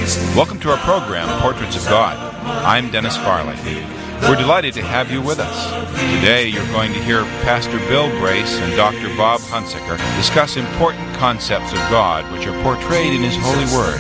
Welcome to our program, Portraits of God. I'm Dennis Farley. We're delighted to have you with us. Today you're going to hear Pastor Bill Brace and Dr. Bob Hunsaker discuss important concepts of God which are portrayed in His holy Word.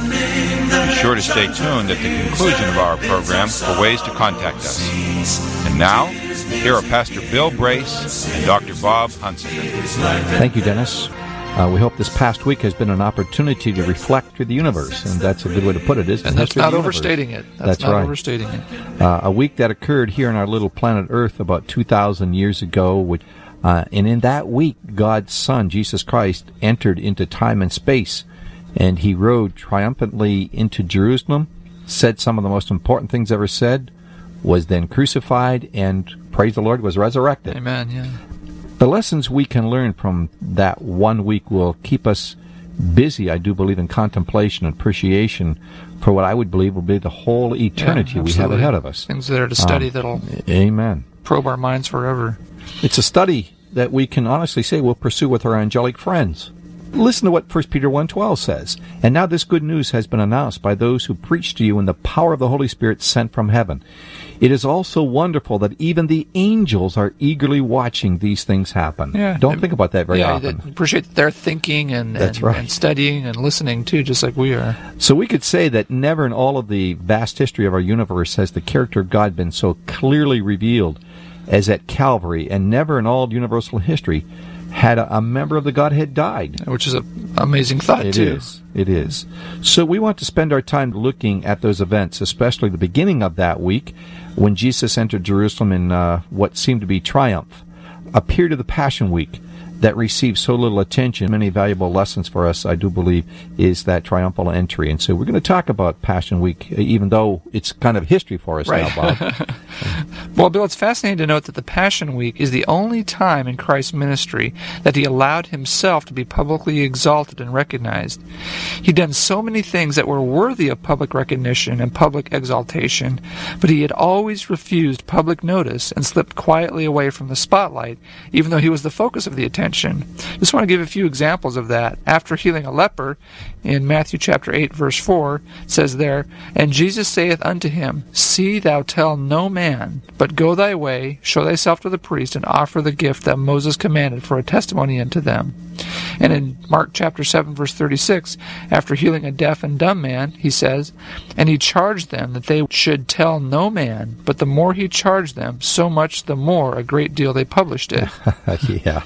Be sure to stay tuned at the conclusion of our program for ways to contact us. And now, here are Pastor Bill Brace and Dr. Bob Hunsaker. Thank you, Dennis. We hope this past week has been an opportunity to reflect through the universe, and that's a good way to put it, isn't it? And that's not overstating it. That's not right. Overstating it. A week that occurred here on our little planet Earth about 2,000 years ago, and in that week, God's Son, Jesus Christ, entered into time and space, and He rode triumphantly into Jerusalem, said some of the most important things ever said, was then crucified, and, praise the Lord, was resurrected. Amen, yeah. The lessons we can learn from that 1 week will keep us busy, I do believe, in contemplation and appreciation for what I would believe will be the whole eternity we have ahead of us. Things that are to study that'll Amen. Probe our minds forever. It's a study that we can honestly say we'll pursue with our angelic friends. Listen to what 1 Peter 1:12 says. And now this good news has been announced by those who preach to you in the power of the Holy Spirit sent from heaven. It is also wonderful that even the angels are eagerly watching these things happen. Yeah. Don't think about that very often. I appreciate that they're thinking and studying and listening too, just like we are. So we could say that never in all of the vast history of our universe has the character of God been so clearly revealed as at Calvary, and never in all universal history had a member of the Godhead died. Which is an amazing thought, too. It is. So we want to spend our time looking at those events, especially the beginning of that week, when Jesus entered Jerusalem in what seemed to be triumph, a period of the Passion Week that received so little attention. Many valuable lessons for us, I do believe, is that triumphal entry. And so we're going to talk about Passion Week, even though it's kind of history for us now, Bob. Well, Bill, it's fascinating to note that the Passion Week is the only time in Christ's ministry that He allowed Himself to be publicly exalted and recognized. He'd done so many things that were worthy of public recognition and public exaltation, but He had always refused public notice and slipped quietly away from the spotlight, even though He was the focus of the attention. Just want to give a few examples of that. After healing a leper, in Matthew chapter 8, verse 4, it says there, And Jesus saith unto him, See thou tell no man, but go thy way, show thyself to the priest, and offer the gift that Moses commanded for a testimony unto them. And in Mark chapter 7, verse 36, after healing a deaf and dumb man, He says, And He charged them that they should tell no man, but the more He charged them, so much the more a great deal they published it. Yeah.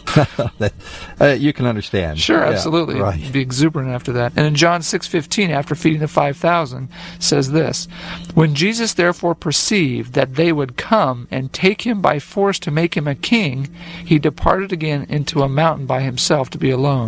You can understand. Sure, absolutely. Yeah, right. Be exuberant after that. And in John 6:15, after feeding the 5,000, says this, When Jesus therefore perceived that they would come and take Him by force to make Him a king, He departed again into a mountain by Himself to be alone.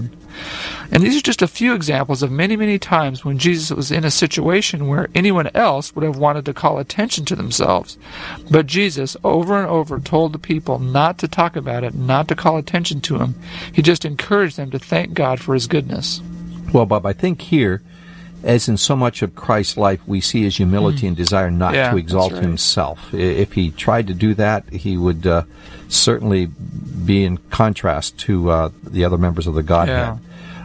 And these are just a few examples of many, many times when Jesus was in a situation where anyone else would have wanted to call attention to themselves. But Jesus, over and over, told the people not to talk about it, not to call attention to Him. He just encouraged them to thank God for His goodness. Well, Bob, I think here, as in so much of Christ's life, we see His humility and desire not to exalt Himself. If He tried to do that, He would certainly be in contrast to the other members of the Godhead.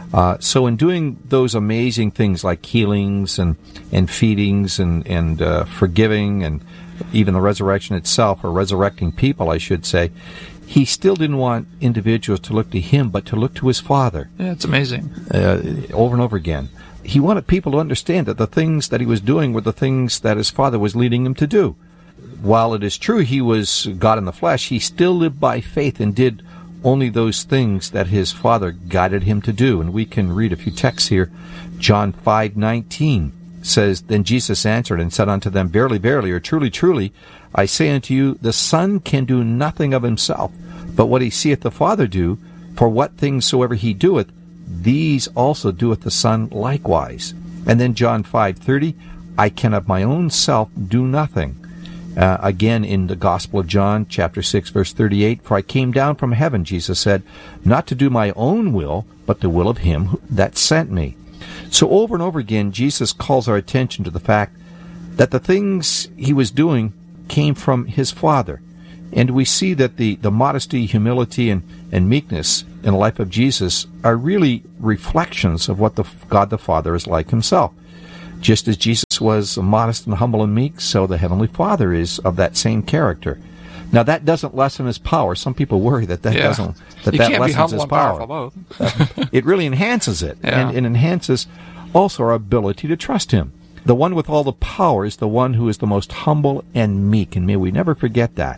So in doing those amazing things like healings and feedings and forgiving and even the resurrection itself, or resurrecting people, I should say, He still didn't want individuals to look to Him, but to look to His Father. Yeah, it's amazing. Over and over again. He wanted people to understand that the things that He was doing were the things that His Father was leading Him to do. While it is true He was God in the flesh, He still lived by faith and did only those things that His Father guided Him to do. And we can read a few texts here. John 5:19 says, Then Jesus answered and said unto them, Verily, verily, or truly, truly, I say unto you, the Son can do nothing of Himself, but what He seeth the Father do, for what things soever He doeth, these also doeth the Son likewise. And then John 5:30, I can of my own self do nothing. Again in the Gospel of John, chapter 6, verse 38, For I came down from heaven, Jesus said, not to do my own will, but the will of Him that sent me. So over and over again, Jesus calls our attention to the fact that the things He was doing came from His Father. And we see that the modesty, humility, and meekness in the life of Jesus are really reflections of what God the Father is like Himself. Just as Jesus Jesus was modest and humble and meek, so the Heavenly Father is of that same character. Now, that doesn't lessen his power. Some people worry that You that can't be lessens humble his and power. powerful both. It really enhances it, Yeah. and it enhances also our ability to trust him. The one with all the power is the one who is the most humble and meek, and may we never forget that.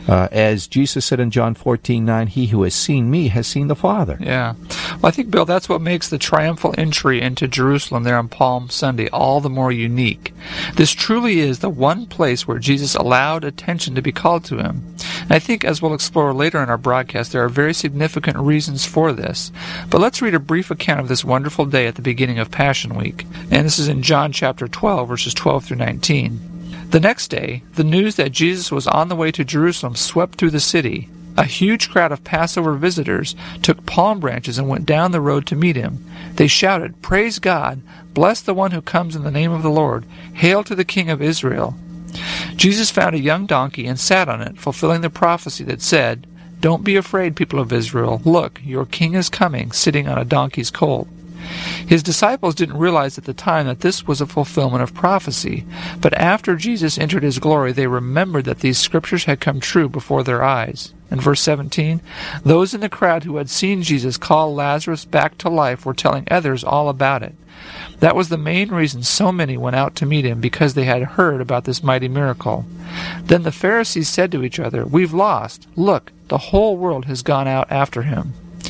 As Jesus said in John 14:9, he who has seen me has seen the Father. Yeah. Well, I think, Bill, that's what makes the triumphal entry into Jerusalem there on Palm Sunday all the more unique. This truly is the one place where Jesus allowed attention to be called to him. And I think, as we'll explore later in our broadcast, there are very significant reasons for this. But let's read a brief account of this wonderful day at the beginning of Passion Week. And this is in John chapter 12, verses 12 through 19. The next day, the news that Jesus was on the way to Jerusalem swept through the city. A huge crowd of Passover visitors took palm branches and went down the road to meet him. They shouted, "Praise God! Bless the one who comes in the name of the Lord! Hail to the King of Israel!" Jesus found a young donkey and sat on it, fulfilling the prophecy that said, "Don't be afraid, people of Israel. Look, your king is coming, sitting on a donkey's colt." His disciples didn't realize at the time that this was a fulfillment of prophecy, but after Jesus entered his glory, they remembered that these scriptures had come true before their eyes. In verse 17, those in the crowd who had seen Jesus call Lazarus back to life were telling others all about it. That was the main reason so many went out to meet him, because they had heard about this mighty miracle. Then the Pharisees said to each other, "We've lost. Look, the whole world has gone out after him."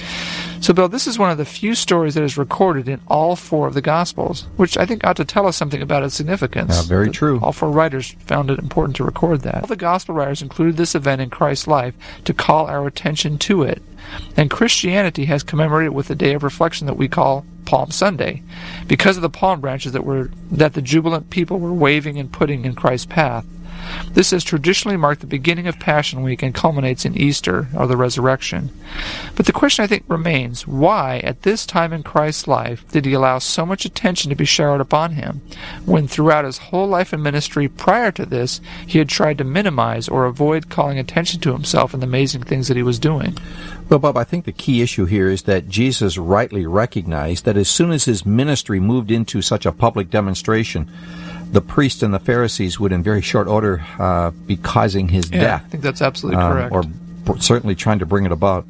So, Bill, this is one of the few stories that is recorded in all four of the Gospels, which I think ought to tell us something about its significance. Very true. All four writers found it important to record that. All the Gospel writers included this event in Christ's life to call our attention to it. And Christianity has commemorated with the day of reflection that we call Palm Sunday, because of the palm branches that the jubilant people were waving and putting in Christ's path. This has traditionally marked the beginning of Passion Week and culminates in Easter, or the resurrection. But the question, I think, remains, why, at this time in Christ's life, did he allow so much attention to be showered upon him, when throughout his whole life and ministry prior to this, he had tried to minimize or avoid calling attention to himself and the amazing things that he was doing? Well, Bob, I think the key issue here is that Jesus rightly recognized that as soon as his ministry moved into such a public demonstration, the priests and the Pharisees would in very short order be causing his death. I think that's absolutely correct. Or certainly trying to bring it about.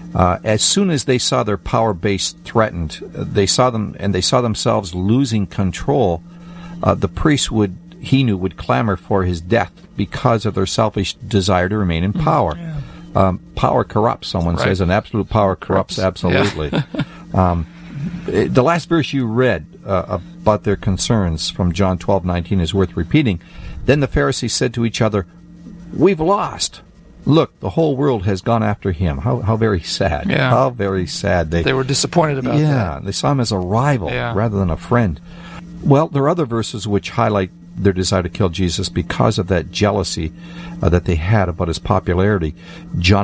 As soon as they saw their power base threatened, they saw themselves losing control, the priests would clamor for his death because of their selfish desire to remain in power. Power corrupts, someone says, and absolute power corrupts absolutely. Yeah. The last verse you read about their concerns from John 12:19 is worth repeating. Then the Pharisees said to each other, "We've lost. Look, the whole world has gone after him." How very sad. Yeah. How very sad. They were disappointed about that. Yeah, they saw him as a rival rather than a friend. Well, there are other verses which highlight their desire to kill Jesus because of that jealousy that they had about his popularity. John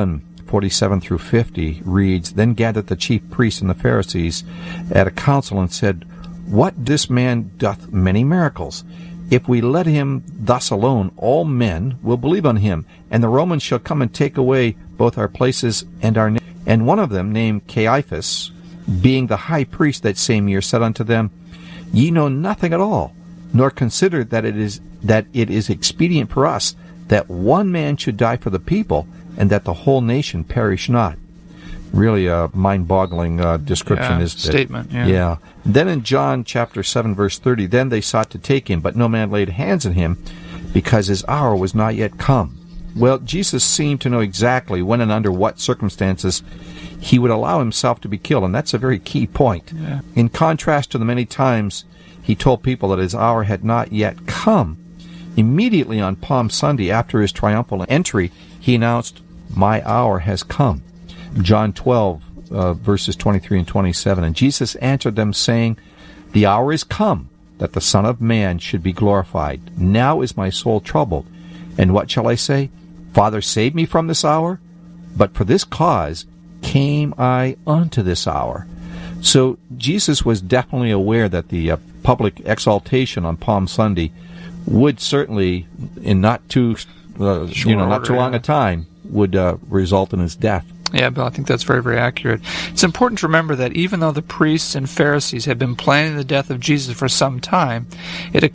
11:47 through 50 reads, "Then gathered the chief priests and the Pharisees at a council and said, What, this man doth many miracles? If we let him thus alone, all men will believe on him, and the Romans shall come and take away both our places and our name." And one of them, named Caiaphas, being the high priest that same year, said unto them, "Ye know nothing at all, nor consider that it is expedient for us that one man should die for the people, and that the whole nation perish not." Really a mind-boggling description, isn't it? Statement. Yeah. Then in John chapter 7, verse 30, "Then they sought to take him, but no man laid hands on him, because his hour was not yet come." Well, Jesus seemed to know exactly when and under what circumstances he would allow himself to be killed, and that's a very key point. Yeah. In contrast to the many times he told people that his hour had not yet come, immediately on Palm Sunday, after his triumphal entry, he announced, "My hour has come." John 12, verses 23 and 27. "And Jesus answered them, saying, The hour is come, that the Son of Man should be glorified. Now is my soul troubled. And what shall I say? Father, save me from this hour? But for this cause came I unto this hour." So Jesus was definitely aware that the public exaltation on Palm Sunday would certainly, in not too long a time, would result in his death. Yeah, Bill, I think that's very, very accurate. It's important to remember that even though the priests and Pharisees had been planning the death of Jesus for some time, it